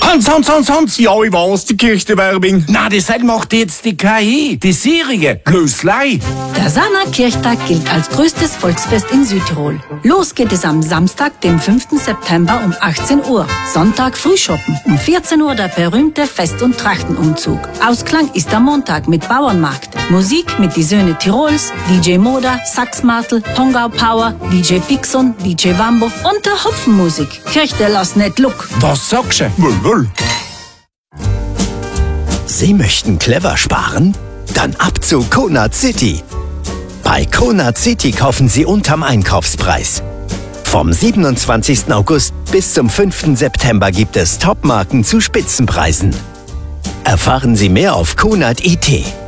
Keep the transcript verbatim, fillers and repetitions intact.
Hans, Hans, Hans, Hans! Ja, ich weiß, die Kirchenwerbung. Na, das macht jetzt die K I, die Serie Löslei. Der Saaner Kirchtag gilt als größtes Volksfest in Südtirol. Los geht es am Samstag, dem fünften September um achtzehn Uhr. Sonntag Frühschoppen. Um vierzehn Uhr der berühmte Fest- und Trachtenumzug. Ausklang ist der Montag mit Bauernmarkt. Musik mit die Söhne Tirols, D J Moda, Saxmartel, Pongau Power, D J Pixon, D J Wambo und der Hopfenmusik. Kirchte lass nicht Look. Was sagst du? Wohl, wohl. Sie möchten clever sparen? Dann ab zu Conad City. Bei Conad City kaufen Sie unterm Einkaufspreis. Vom siebenundzwanzigsten August bis zum fünften September gibt es Top-Marken zu Spitzenpreisen. Erfahren Sie mehr auf Conad punkt I T.